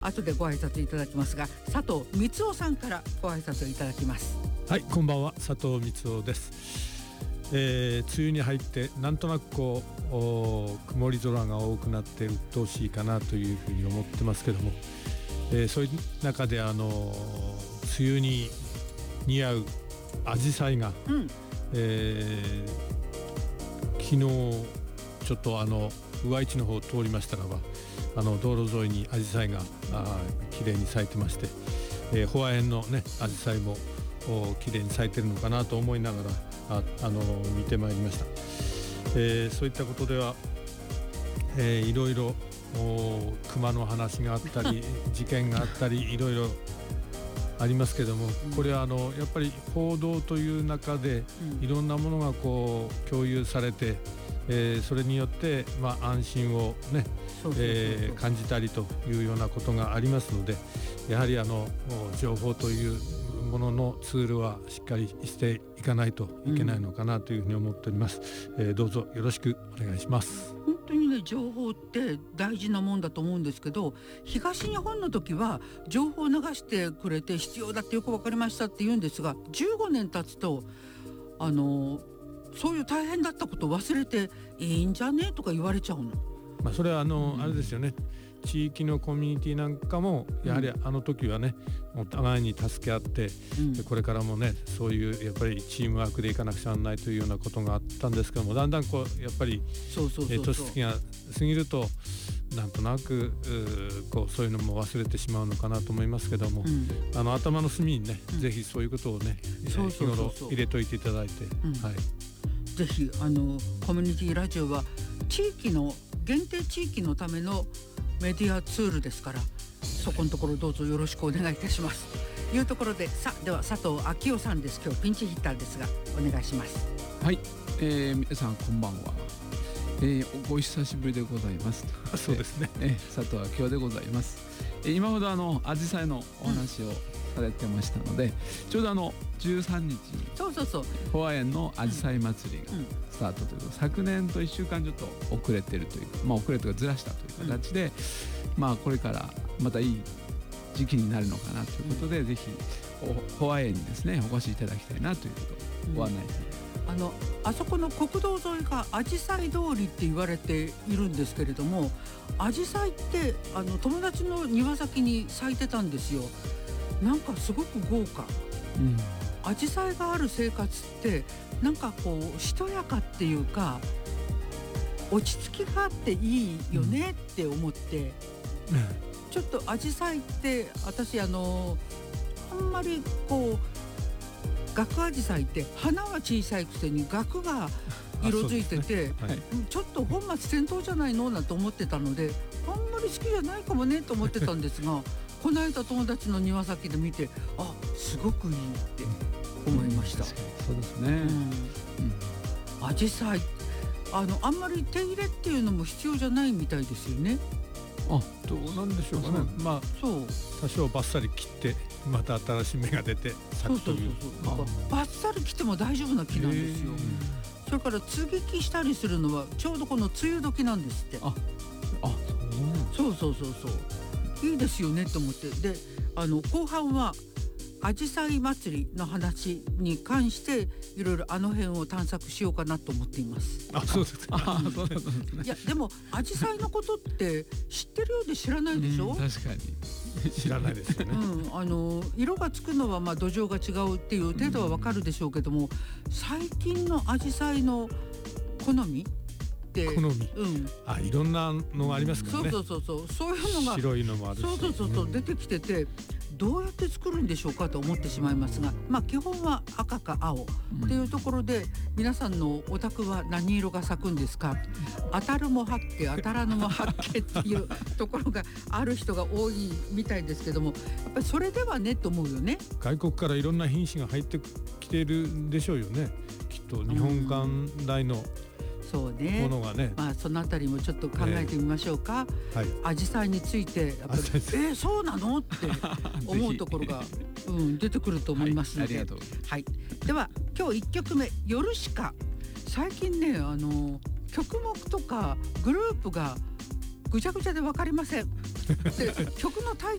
後でご挨拶いただきますが、佐藤光夫さんからご挨拶をいただきます。 はい、こんばんは、佐藤光夫です。梅雨に入ってなんとなく曇り空が多くなって鬱陶しいかなというふうに思ってますけども、そういう中で梅雨に似合うアジサイが、昨日ちょっと宇和市の方を通りましたらば道路沿いにアジサイが綺麗に咲いてまして、ホワエンのねアジサイも綺麗に咲いてるのかなと思いながら見てまいりました。そういったことでは、いろいろ熊の話があったり事件があったりいろいろありますけども、これはやっぱり報道という中でいろんなものが共有されて、それによって、安心をね感じたりというようなことがありますので、やはり情報というもののツールはしっかりしていかないといけないのかなというふうに思っております。どうぞよろしくお願いします。 本当にね、情報って大事なもんだと思うんですけど、東日本の時は情報を流してくれて必要だってよく分かりましたって言うんですが、15年経つとそういう大変だったことを忘れていいんじゃねとか言われちゃうの。 それはあれですよね。地域のコミュニティなんかもやはり時はね、お互いに助け合って、これからもねそういうやっぱりチームワークでいかなくちゃならないというようなことがあったんですけども、だんだんやっぱり年月が過ぎるとなんとなくそういうのも忘れてしまうのかなと思いますけども、頭の隅にね、ぜひそういうことをね日頃入れといていただいて、 ぜひコミュニティラジオは限定地域のためのメディアツールですから、そこのところどうぞよろしくお願いいたしますというところで、では佐藤昭夫さんです。今日ピンチヒッターですがお願いします。 はい、皆さんこんばんは。お久しぶりでございます。 そうですね、 佐藤昭夫でございます。今ほどアジサイのお話をされてましたので、ちょうど13日にホワエンのアジサイ祭りがスタートということで、昨年と1週間ちょっと遅れてるというか、遅れというかずらしたという形で、これからまたいい時期になるのかなということで、ぜひホワエンにですねお越しいただきたいなということをご案内しています。 あそこの国道沿いがアジサイ通りって言われているんですけれども、アジサイって友達の庭先に咲いてたんですよ。なんかすごく豪華。アジサイがある生活ってなんかしとやかっていうか落ち着きがあっていいよねって思って、ちょっとアジサイって私あんまりガクアジサイって花は小さいくせにガクが色づいてて、ちょっと本末転倒じゃないのなんて思ってたので、あんまり好きじゃないかもねと思ってたんですがこの間友達の庭先で見て、すごくいいって思いました。 そうですね。 アジサイあんまり手入れっていうのも必要じゃないみたいですよね。 どうなんでしょうかね。多少バッサリ切ってまた新しい芽が出て咲くという。 バッサリ切っても大丈夫な木なんですよ。それから接ぎ木したりするのはちょうどこの梅雨時なんですって。そういいですよねと思って。で後半はアジサイ祭りの話に関していろいろ辺を探索しようかなと思っています。 そうですか。 いやでもアジサイのことって知ってるようで知らないでしょ。 確かに知らないですよね。 色がつくのは土壌が違うっていう程度はわかるでしょうけども、最近のアジサイの好みいろんなのがありますからね。 そういうのが白いのもあるし、 出てきてて、どうやって作るんでしょうかと思ってしまいますが、基本は赤か青っていうところで、皆さんのお宅は何色が咲くんですか、当たるも八景当たらぬも八景っていうところがある人が多いみたいですけども、やっぱりそれではねと思うよね。 外国からいろんな品種が入ってきてるんでしょうよね、きっと日本館来のそうね、 ものがね、 そのあたりもちょっと考えてみましょうか。アジサイについてやっぱりそうなのって思うところが出てくると思いますので、では今日1曲目ヨルシカ。最近ね曲目とかグループがぐちゃぐちゃで分かりませんで曲のタイ